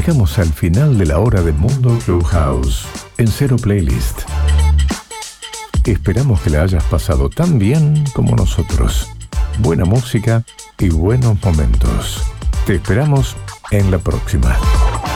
Llegamos al final de la hora de Mundo Clubhouse en Cero Playlist. Esperamos que la hayas pasado tan bien como nosotros. Buena música y buenos momentos. Te esperamos en la próxima.